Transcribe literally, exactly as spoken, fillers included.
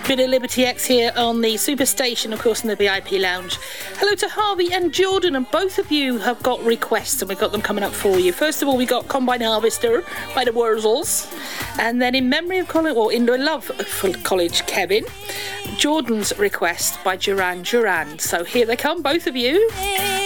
Bit of Liberty X here on the Superstation, of course, in the V I P lounge. Hello to Harvey and Jordan, and both of you have got requests, and we've got them coming up for you. First of all, we got Combine Harvester by the Wurzels, and then In Memory of College, or In the Love for College Kevin, Jordan's request by Duran Duran. So here they come, both of you.